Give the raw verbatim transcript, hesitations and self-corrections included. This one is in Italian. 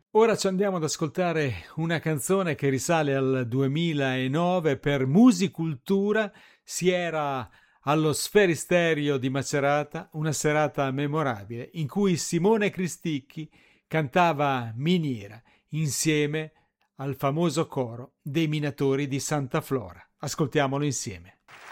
Ora ci andiamo ad ascoltare una canzone che risale al duemilanove per Musicultura. Si era allo Sferisterio di Macerata, una serata memorabile in cui Simone Cristicchi cantava Miniera insieme al famoso coro dei Minatori di Santa Flora. Ascoltiamolo insieme.